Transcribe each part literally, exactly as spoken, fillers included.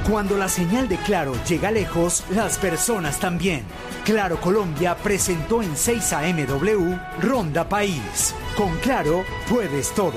Cuando la señal de Claro llega lejos, las personas también. Claro Colombia presentó en seis A M W Ronda País. Con Claro puedes todo.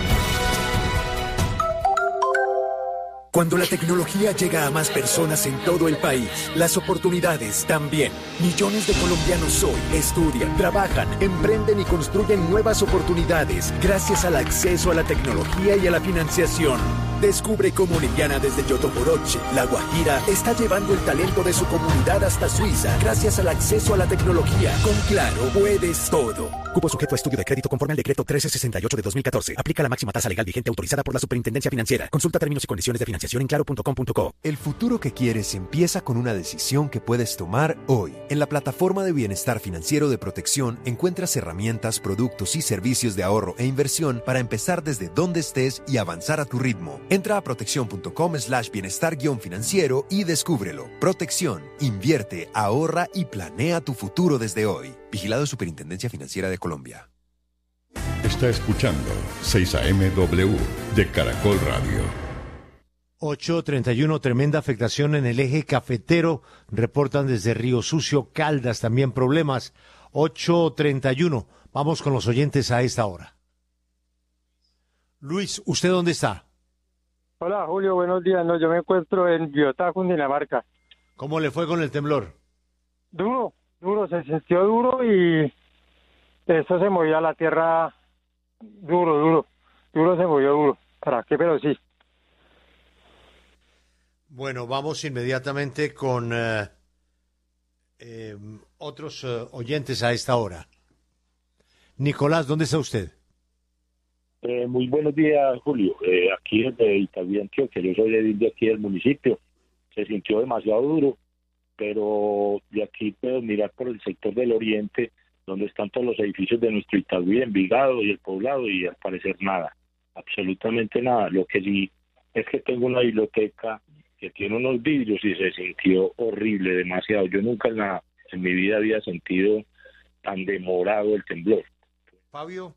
Cuando la tecnología llega a más personas en todo el país, las oportunidades también. Millones de colombianos hoy estudian, trabajan, emprenden y construyen nuevas oportunidades gracias al acceso a la tecnología y a la financiación. Descubre cómo Liliana desde Yotoporoche, La Guajira, está llevando el talento de su comunidad hasta Suiza gracias al acceso a la tecnología. Con Claro, puedes todo. Cupo sujeto a estudio de crédito conforme al decreto trece sesenta y ocho de dos mil catorce. Aplica la máxima tasa legal vigente autorizada por la Superintendencia Financiera. Consulta términos y condiciones de financiación en claro punto com punto co. El futuro que quieres empieza con una decisión que puedes tomar hoy. En la plataforma de bienestar financiero de Protección encuentras herramientas, productos y servicios de ahorro e inversión para empezar desde donde estés y avanzar a tu ritmo. Entra a protección punto com slash bienestar guión financiero y descúbrelo. Protección, invierte, ahorra y planea tu futuro desde hoy. Vigilado Superintendencia Financiera de Colombia. Está escuchando seis A M W de Caracol Radio. ocho treinta y uno, tremenda afectación en el eje cafetero. Reportan desde Río Sucio, Caldas, también problemas. ocho treinta y uno. Vamos con los oyentes a esta hora. Luis, ¿usted dónde está? Hola, Julio, buenos días. No, yo me encuentro en Biotá, Cundinamarca. ¿Cómo le fue con el temblor? Duro, duro, se sintió duro y eso se movía la tierra duro, duro. Duro se movió duro. ¿Para qué? Pero sí. Bueno, vamos inmediatamente con eh, eh, otros eh, oyentes a esta hora. Nicolás, ¿dónde está usted? Eh, muy buenos días, Julio. Eh, aquí desde Itagüí, Antioquia, yo soy edil de aquí del municipio. Se sintió demasiado duro, pero de aquí puedo mirar por el sector del oriente, donde están todos los edificios de nuestro Itagüí, Envigado y el Poblado, y al parecer nada, absolutamente nada. Lo que sí es que tengo una biblioteca que tiene unos vidrios y se sintió horrible, demasiado. Yo nunca en, la, en mi vida había sentido tan demorado el temblor. Fabio.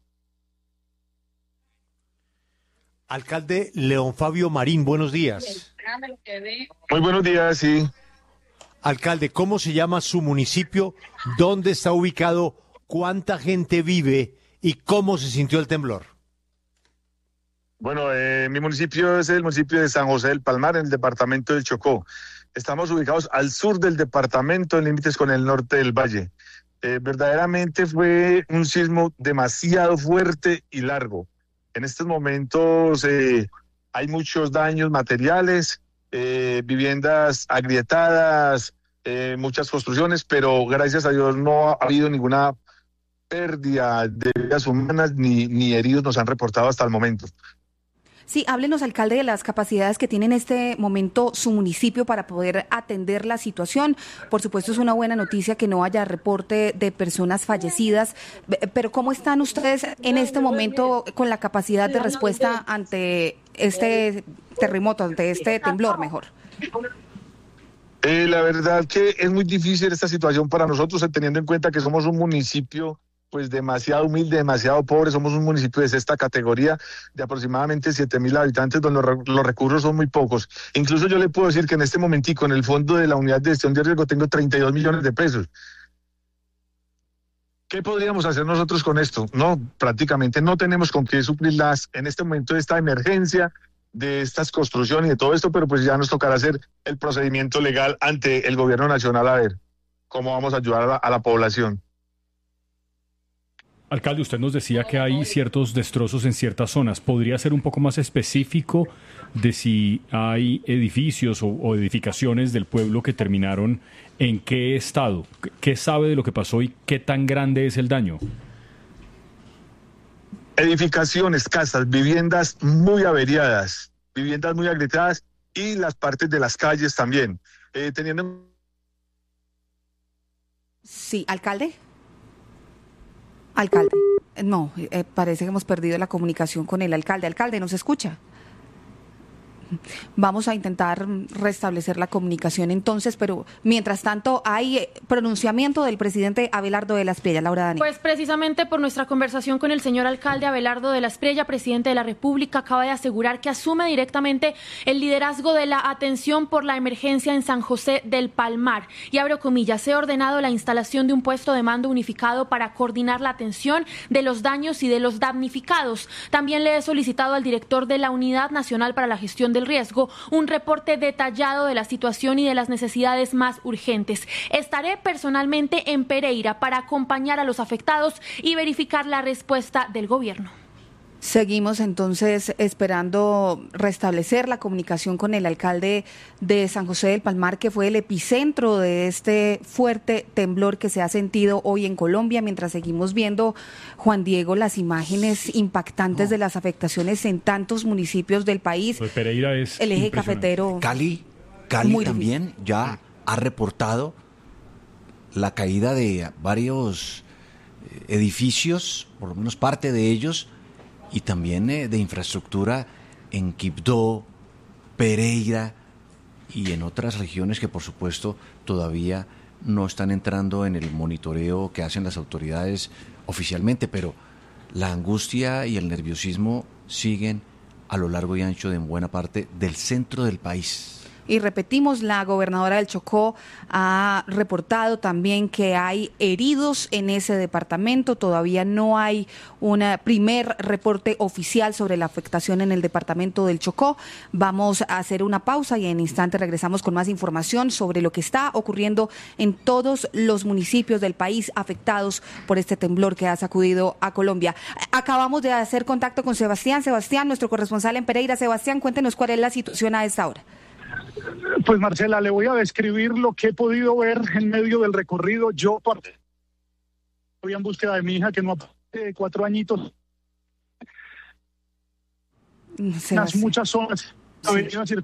Alcalde León Fabio Marín, buenos días. Muy buenos días, sí. Alcalde, ¿cómo se llama su municipio? ¿Dónde está ubicado? ¿Cuánta gente vive? ¿Y cómo se sintió el temblor? Bueno, eh, mi municipio es el municipio de San José del Palmar, en el departamento del Chocó. Estamos ubicados al sur del departamento, en límites con el norte del valle. Eh, verdaderamente fue un sismo demasiado fuerte y largo. En estos momentos eh, hay muchos daños materiales, eh, viviendas agrietadas, eh, muchas construcciones, pero gracias a Dios no ha habido ninguna pérdida de vidas humanas ni, ni heridos nos han reportado hasta el momento. Sí, háblenos, alcalde, de las capacidades que tiene en este momento su municipio para poder atender la situación. Por supuesto, es una buena noticia que no haya reporte de personas fallecidas, pero ¿cómo están ustedes en este momento con la capacidad de respuesta ante este terremoto, ante este temblor, mejor? Eh, la verdad que es muy difícil esta situación para nosotros, teniendo en cuenta que somos un municipio pues demasiado humilde, demasiado pobre. Somos un municipio de sexta categoría de aproximadamente siete mil habitantes, donde los, los recursos son muy pocos. Incluso yo le puedo decir que en este momentico en el fondo de la unidad de gestión de riesgo tengo treinta y dos millones de pesos. ¿Qué podríamos hacer nosotros con esto? No, prácticamente no tenemos con qué suplirlas en este momento de esta emergencia, de estas construcciones y de todo esto, pero pues ya nos tocará hacer el procedimiento legal ante el gobierno nacional a ver cómo vamos a ayudar a la, a la población. Alcalde, usted nos decía que hay ciertos destrozos en ciertas zonas. ¿Podría ser un poco más específico de si hay edificios o, o edificaciones del pueblo que terminaron en qué estado? ¿Qué sabe de lo que pasó y qué tan grande es el daño? Edificaciones, casas, viviendas muy averiadas, viviendas muy agrietadas y las partes de las calles también. Eh, teniendo... Sí, alcalde. Alcalde, no, eh, parece que hemos perdido la comunicación con el alcalde. Alcalde, ¿nos escucha? Vamos a intentar restablecer la comunicación entonces, pero mientras tanto hay pronunciamiento del presidente Abelardo de la Espriella. Laura Dani. Pues precisamente por nuestra conversación con el señor alcalde Abelardo de la Espriella, presidente de la República, acaba de asegurar que asume directamente el liderazgo de la atención por la emergencia en San José del Palmar. Y abro comillas, se ha ordenado la instalación de un puesto de mando unificado para coordinar la atención de los daños y de los damnificados. También le he solicitado al director de la Unidad Nacional para la Gestión del Riesgo un reporte detallado de la situación y de las necesidades más urgentes. Estaré personalmente en Pereira para acompañar a los afectados y verificar la respuesta del gobierno. Seguimos entonces esperando restablecer la comunicación con el alcalde de San José del Palmar, que fue el epicentro de este fuerte temblor que se ha sentido hoy en Colombia, mientras seguimos viendo, Juan Diego, las imágenes impactantes no. de las afectaciones en tantos municipios del país. Pues Pereira es el eje cafetero. Cali, Cali también difícil. ya ha reportado la caída de varios edificios, por lo menos parte de ellos, y también eh, de infraestructura en Quibdó, Pereira y en otras regiones que por supuesto todavía no están entrando en el monitoreo que hacen las autoridades oficialmente, pero la angustia y el nerviosismo siguen a lo largo y ancho de buena parte del centro del país. Y repetimos, la gobernadora del Chocó ha reportado también que hay heridos en ese departamento. Todavía no hay un primer reporte oficial sobre la afectación en el departamento del Chocó. Vamos a hacer una pausa y en instante regresamos con más información sobre lo que está ocurriendo en todos los municipios del país afectados por este temblor que ha sacudido a Colombia. Acabamos de hacer contacto con Sebastián. Sebastián, nuestro corresponsal en Pereira. Sebastián, cuéntenos cuál es la situación a esta hora. Pues Marcela, le voy a describir lo que he podido ver en medio del recorrido. Yo estoy en búsqueda de mi hija, que no hace cuatro añitos. Unas muchas zonas. Sí.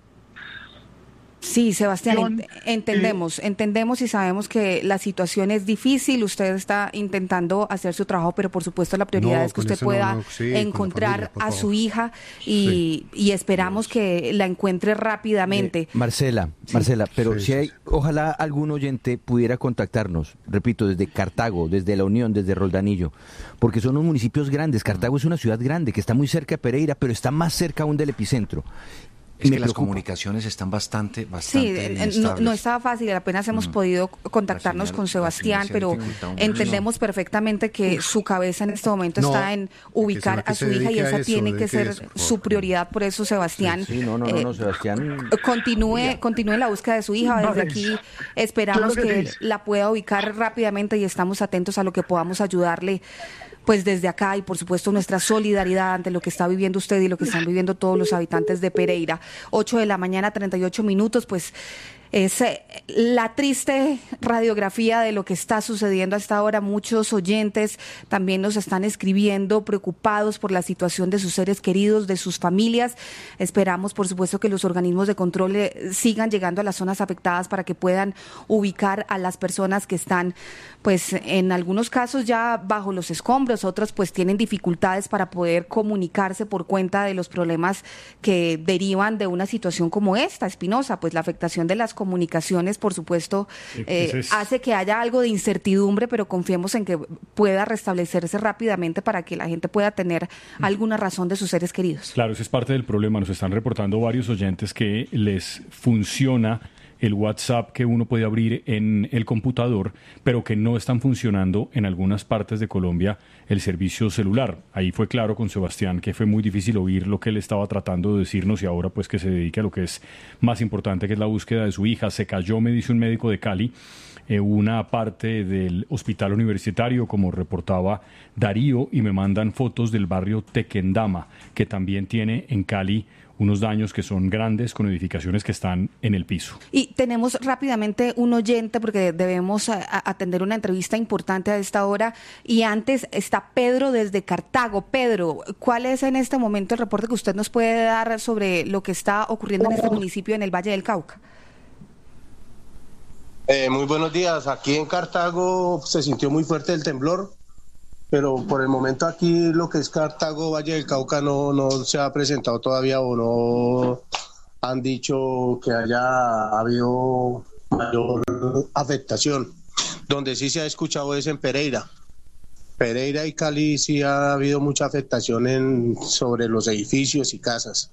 Sí, Sebastián, ent- entendemos, entendemos y sabemos que la situación es difícil, usted está intentando hacer su trabajo, pero por supuesto la prioridad no, es que usted pueda no, no, sí, encontrar familia, a su hija y, sí. y esperamos que la encuentre rápidamente. Eh, Marcela, sí. Marcela, pero sí, si hay, ojalá algún oyente pudiera contactarnos, repito, desde Cartago, desde La Unión, desde Roldanillo, porque son unos municipios grandes. Cartago es una ciudad grande que está muy cerca de Pereira, pero está más cerca aún del epicentro. Es que las comunicaciones están bastante, bastante Sí, no, no estaba fácil, apenas hemos mm. podido contactarnos señal, con Sebastián, pero entendemos perfectamente que su cabeza en este momento no, está en ubicar a su hija y esa eso, tiene que ser es, su prioridad, por eso Sebastián, sí, sí, no, no, eh, no, no, Sebastián continúe, continúe la búsqueda de su hija, desde aquí esperamos claro que, que la pueda ubicar rápidamente y estamos atentos a lo que podamos ayudarle. Pues desde acá y por supuesto nuestra solidaridad ante lo que está viviendo usted y lo que están viviendo todos los habitantes de Pereira. ocho de la mañana, treinta y ocho minutos, pues es eh, la triste radiografía de lo que está sucediendo hasta ahora. Muchos oyentes también nos están escribiendo preocupados por la situación de sus seres queridos, de sus familias. Esperamos, por supuesto, que los organismos de control eh, sigan llegando a las zonas afectadas para que puedan ubicar a las personas que están, pues en algunos casos ya bajo los escombros, otros pues tienen dificultades para poder comunicarse por cuenta de los problemas que derivan de una situación como esta, Espinosa. Pues la afectación de las comunicaciones, por supuesto, eh, es... hace que haya algo de incertidumbre, pero confiemos en que pueda restablecerse rápidamente para que la gente pueda tener alguna razón de sus seres queridos. Claro, ese es parte del problema. Nos están reportando varios oyentes que les funciona el WhatsApp que uno puede abrir en el computador, pero que no están funcionando en algunas partes de Colombia el servicio celular. Ahí fue claro con Sebastián que fue muy difícil oír lo que él estaba tratando de decirnos y ahora pues que se dedique a lo que es más importante, que es la búsqueda de su hija. Se cayó, me dice un médico de Cali, eh, una parte del hospital universitario, como reportaba Darío, y me mandan fotos del barrio Tequendama, que también tiene en Cali unos daños que son grandes con edificaciones que están en el piso. Y tenemos rápidamente un oyente porque debemos a, a atender una entrevista importante a esta hora y antes está Pedro desde Cartago. Pedro, ¿cuál es en este momento el reporte que usted nos puede dar sobre lo que está ocurriendo en este municipio en el Valle del Cauca? Eh, muy buenos días. Aquí en Cartago se sintió muy fuerte el temblor, pero por el momento aquí lo que es Cartago, Valle del Cauca no, no se ha presentado todavía o no han dicho que haya habido mayor afectación. Donde sí se ha escuchado es en Pereira. Pereira y Cali sí ha habido mucha afectación en, sobre los edificios y casas.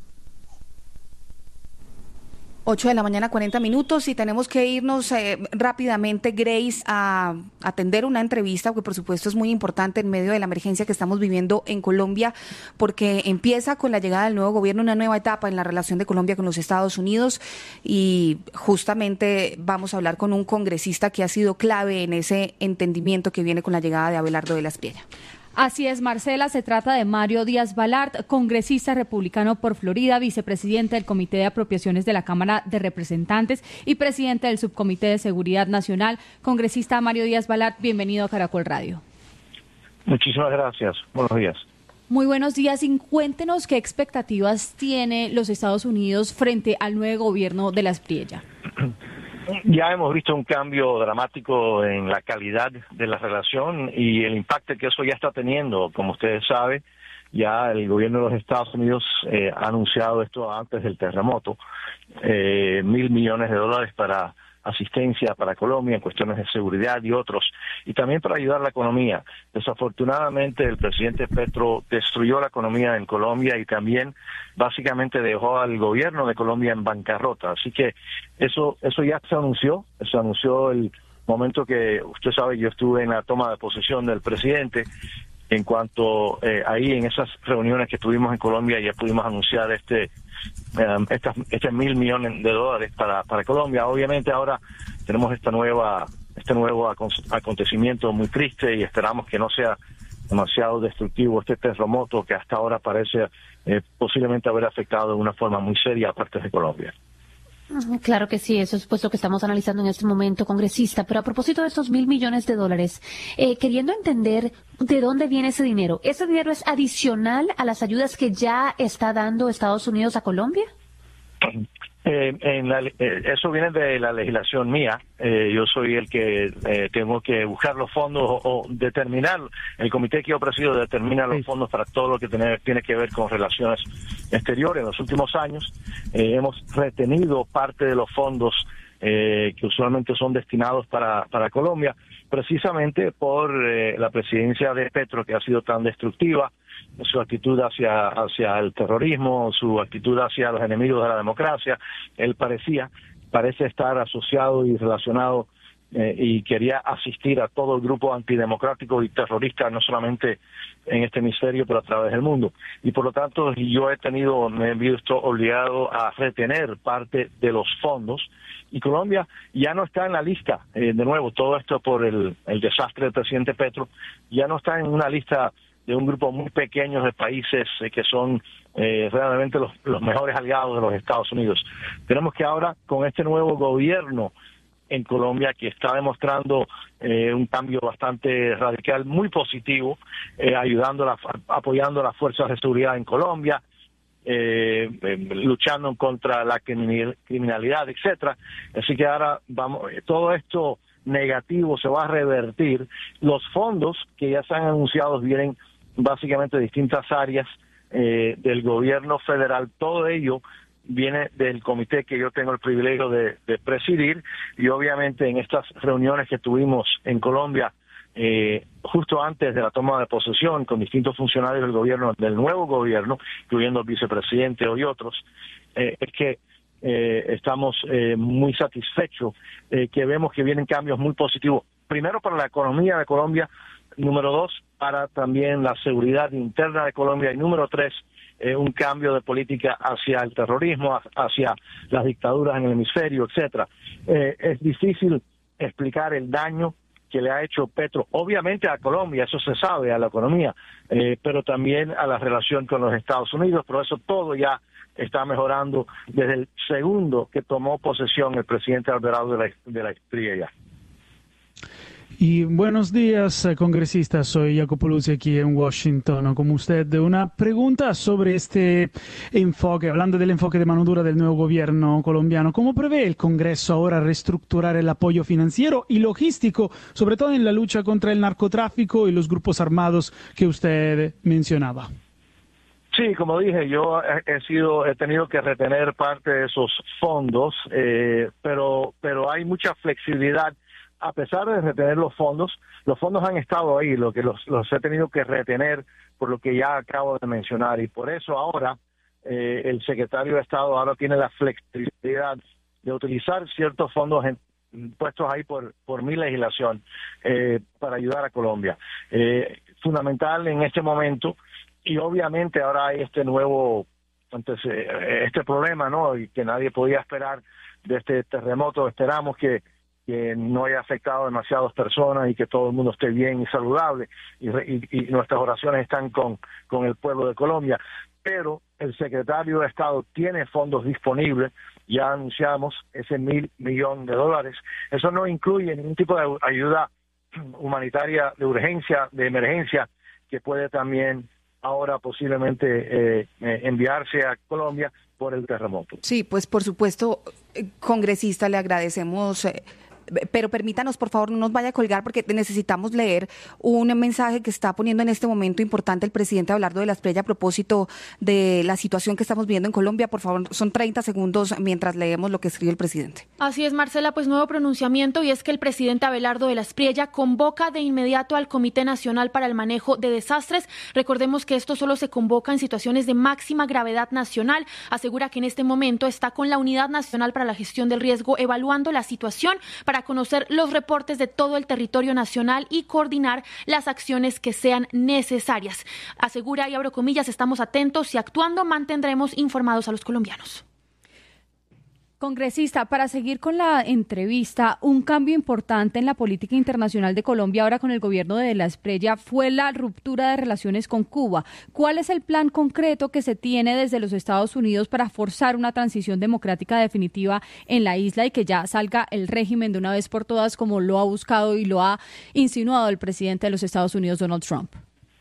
ocho de la mañana, cuarenta minutos, y tenemos que irnos eh, rápidamente, Grace, a atender una entrevista, que por supuesto es muy importante en medio de la emergencia que estamos viviendo en Colombia, porque empieza con la llegada del nuevo gobierno una nueva etapa en la relación de Colombia con los Estados Unidos, y justamente vamos a hablar con un congresista que ha sido clave en ese entendimiento que viene con la llegada de Abelardo de la Espriella. Así es, Marcela, se trata de Mario Díaz Balart, congresista republicano por Florida, vicepresidente del Comité de Apropiaciones de la Cámara de Representantes y presidente del Subcomité de Seguridad Nacional. Congresista Mario Díaz Balart, bienvenido a Caracol Radio. Muchísimas gracias. Buenos días. Muy buenos días, y cuéntenos qué expectativas tiene los Estados Unidos frente al nuevo gobierno de la Espriella. Ya hemos visto un cambio dramático en la calidad de la relación y el impacto que eso ya está teniendo. Como ustedes saben, ya el gobierno de los Estados Unidos eh, ha anunciado esto antes del terremoto, eh, mil millones de dólares para asistencia para Colombia en cuestiones de seguridad y otros, y también para ayudar a la economía. Desafortunadamente, el presidente Petro destruyó la economía en Colombia y también básicamente dejó al gobierno de Colombia en bancarrota. Así que eso eso ya se anunció, se anunció el momento que usted sabe, yo estuve en la toma de posesión del presidente. En cuanto eh, ahí en esas reuniones que tuvimos en Colombia ya pudimos anunciar este um, estas, este mil millones de dólares para para Colombia. Obviamente ahora tenemos esta nueva este nuevo acontecimiento muy triste y esperamos que no sea demasiado destructivo este terremoto que hasta ahora parece eh, posiblemente haber afectado de una forma muy seria a partes de Colombia. Claro que sí, eso es pues lo que estamos analizando en este momento, congresista. Pero a propósito de estos mil millones de dólares, eh, queriendo entender de dónde viene ese dinero, ¿ese dinero es adicional a las ayudas que ya está dando Estados Unidos a Colombia? Eh, en la, eh, eso viene de la legislación mía. Eh, yo soy el que eh, tengo que buscar los fondos o, o determinar. El comité que yo presido determina los fondos para todo lo que tiene, tiene que ver con relaciones exteriores. En los últimos años eh, hemos retenido parte de los fondos eh, que usualmente son destinados para, para Colombia, precisamente por eh, la presidencia de Petro, que ha sido tan destructiva, su actitud hacia hacia el terrorismo, su actitud hacia los enemigos de la democracia. Él parecía, parece estar asociado y relacionado eh, y quería asistir a todo el grupo antidemocrático y terrorista, no solamente en este hemisferio, pero a través del mundo. Y por lo tanto, yo he tenido, me he visto obligado a retener parte de los fondos, y Colombia ya no está en la lista. Eh, de nuevo, todo esto por el, el desastre del presidente Petro, ya no está en una lista de un grupo muy pequeño de países eh, que son eh, realmente los, los mejores aliados de los Estados Unidos. Tenemos que ahora, con este nuevo gobierno en Colombia, que está demostrando eh, un cambio bastante radical, muy positivo, eh, ayudando, la, apoyando a las fuerzas de seguridad en Colombia, eh, eh, luchando contra la criminalidad, etcétera. Así que ahora vamos, todo esto negativo se va a revertir. Los fondos que ya se han anunciado vienen básicamente de distintas áreas eh, del gobierno federal. Todo ello viene del comité que yo tengo el privilegio de, de presidir, y obviamente en estas reuniones que tuvimos en Colombia eh, justo antes de la toma de posesión con distintos funcionarios del gobierno, del nuevo gobierno, incluyendo el vicepresidente y otros, eh, es que eh, estamos eh, muy satisfechos, eh, que vemos que vienen cambios muy positivos, primero para la economía de Colombia, número dos, para también la seguridad interna de Colombia, y número tres, eh, un cambio de política hacia el terrorismo, hacia las dictaduras en el hemisferio, etcétera. Eh, es difícil explicar el daño que le ha hecho Petro, obviamente a Colombia, eso se sabe, a la economía, eh, pero también a la relación con los Estados Unidos, pero eso todo ya está mejorando desde el segundo que tomó posesión el presidente Abelardo de la, de la Espriella. Y buenos días, congresista. Soy Jacopo Luzzi aquí en Washington. Como usted, una pregunta sobre este enfoque, hablando del enfoque de mano dura del nuevo gobierno colombiano. ¿Cómo prevé el Congreso ahora reestructurar el apoyo financiero y logístico, sobre todo en la lucha contra el narcotráfico y los grupos armados que usted mencionaba? Sí, como dije, yo he, he sido, he tenido que retener parte de esos fondos, eh, pero, pero hay mucha flexibilidad. A pesar de retener los fondos, los fondos han estado ahí, lo que los, los he tenido que retener por lo que ya acabo de mencionar, y por eso ahora eh, el secretario de Estado ahora tiene la flexibilidad de utilizar ciertos fondos en, puestos ahí por, por mi legislación eh, para ayudar a Colombia. Eh, fundamental en este momento, y obviamente ahora hay este nuevo, entonces, eh, este problema, ¿no? Y que nadie podía esperar de este terremoto. Esperamos que que no haya afectado a demasiadas personas y que todo el mundo esté bien y saludable, y, y, y nuestras oraciones están con, con el pueblo de Colombia. Pero el secretario de Estado tiene fondos disponibles, ya anunciamos ese mil millón de dólares. Eso no incluye ningún tipo de ayuda humanitaria de urgencia, de emergencia, que puede también ahora posiblemente eh, eh, enviarse a Colombia por el terremoto. Sí, pues por supuesto, congresista, le agradecemos... Eh... Pero permítanos, por favor, no nos vaya a colgar porque necesitamos leer un mensaje que está poniendo en este momento importante el presidente Abelardo de la Espriella a propósito de la situación que estamos viviendo en Colombia. Por favor, son treinta segundos mientras leemos lo que escribe el presidente. Así es, Marcela, pues nuevo pronunciamiento, y es que el presidente Abelardo de la Espriella convoca de inmediato al Comité Nacional para el Manejo de Desastres. Recordemos que esto solo se convoca en situaciones de máxima gravedad nacional. Asegura que en este momento está con la Unidad Nacional para la Gestión del Riesgo evaluando la situación para conocer los reportes de todo el territorio nacional y coordinar las acciones que sean necesarias. Asegura, y abro comillas, estamos atentos y actuando mantendremos informados a los colombianos. Congresista, para seguir con la entrevista, un cambio importante en la política internacional de Colombia ahora con el gobierno de la Espriella fue la ruptura de relaciones con Cuba. ¿Cuál es el plan concreto que se tiene desde los Estados Unidos para forzar una transición democrática definitiva en la isla y que ya salga el régimen de una vez por todas, como lo ha buscado y lo ha insinuado el presidente de los Estados Unidos, Donald Trump?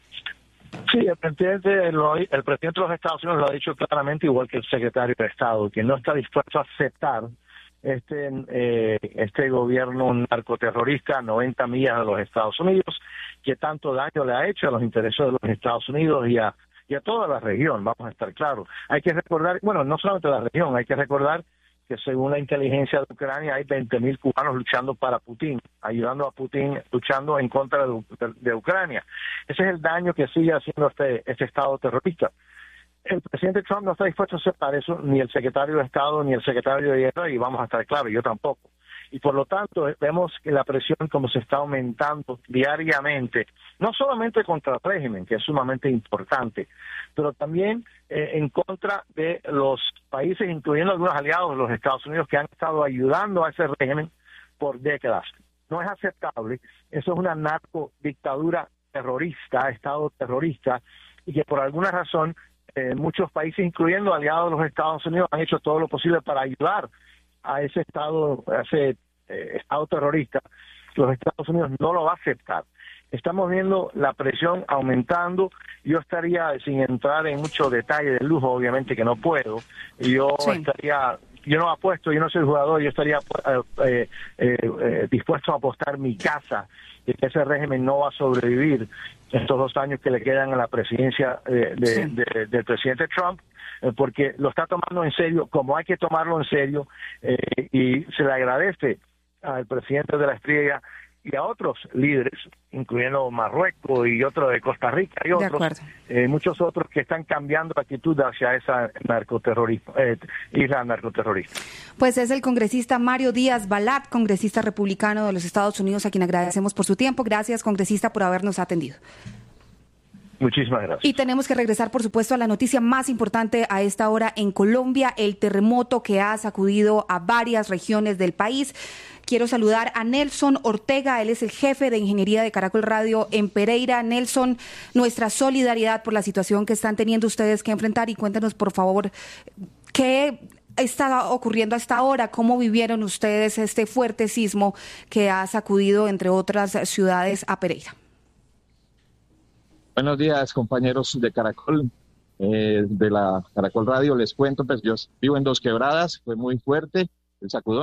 Sí, el presidente, lo, el presidente de los Estados Unidos lo ha dicho claramente, igual que el secretario de Estado, que no está dispuesto a aceptar este eh, este gobierno narcoterrorista a noventa millas de los Estados Unidos, que tanto daño le ha hecho a los intereses de los Estados Unidos y a, y a toda la región, vamos a estar claros. Hay que recordar, bueno, no solamente la región, hay que recordar que según la inteligencia de Ucrania hay veinte mil cubanos luchando para Putin, ayudando a Putin, luchando en contra de, de, de Ucrania. Ese es el daño que sigue haciendo este, este Estado terrorista. El presidente Trump no está dispuesto a aceptar eso, ni el secretario de Estado, ni el secretario de Guerra, y vamos a estar claros, yo tampoco. Y por lo tanto, vemos que la presión como se está aumentando diariamente, no solamente contra el régimen, que es sumamente importante, pero también eh, en contra de los países, incluyendo algunos aliados de los Estados Unidos, que han estado ayudando a ese régimen por décadas. No es aceptable, eso es una narcodictadura terrorista, Estado terrorista, y que por alguna razón eh, muchos países, incluyendo aliados de los Estados Unidos, han hecho todo lo posible para ayudar a ese Estado, a ese eh, Estado terrorista. Los Estados Unidos no lo va a aceptar. Estamos viendo la presión aumentando. Yo estaría, sin entrar en mucho detalle de lujo, obviamente que no puedo, yo sí. estaría, yo no apuesto, yo no soy jugador, yo estaría eh, eh, eh, dispuesto a apostar mi casa de que ese régimen no va a sobrevivir estos dos años que le quedan a la presidencia eh, de, sí. de, de, del presidente Trump, porque lo está tomando en serio, como hay que tomarlo en serio, eh, y se le agradece al presidente de la Espriella y a otros líderes, incluyendo Marruecos y otros de Costa Rica y otros, eh, muchos otros que están cambiando la actitud hacia esa narcoterrorismo, eh, isla narcoterrorista. Pues es el congresista Mario Díaz Balart, congresista republicano de los Estados Unidos, a quien agradecemos por su tiempo. Gracias, congresista, por habernos atendido. Muchísimas gracias. Y tenemos que regresar, por supuesto, a la noticia más importante a esta hora en Colombia, el terremoto que ha sacudido a varias regiones del país. Quiero saludar a Nelson Ortega, él es el jefe de ingeniería de Caracol Radio en Pereira. Nelson, nuestra solidaridad por la situación que están teniendo ustedes que enfrentar, y cuéntenos, por favor, qué está ocurriendo hasta ahora, cómo vivieron ustedes este fuerte sismo que ha sacudido, entre otras ciudades, a Pereira. Buenos días, compañeros de Caracol, eh, de la Caracol Radio. Les cuento, pues yo vivo en Dos Quebradas, fue muy fuerte el sacudón.